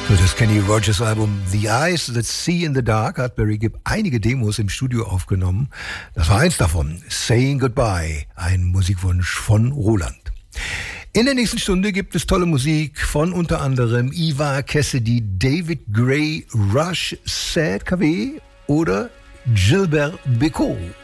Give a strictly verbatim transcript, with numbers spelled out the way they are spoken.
So, das Kenny Rogers Album The Eyes That See in the Dark hat Barry Gibb einige Demos im Studio aufgenommen. Das war eins davon, Saying Goodbye, ein Musikwunsch von Roland. In der nächsten Stunde gibt es tolle Musik von unter anderem Eva Cassidy, David Gray, Rush, Sad K W oder Gilbert Bécaud.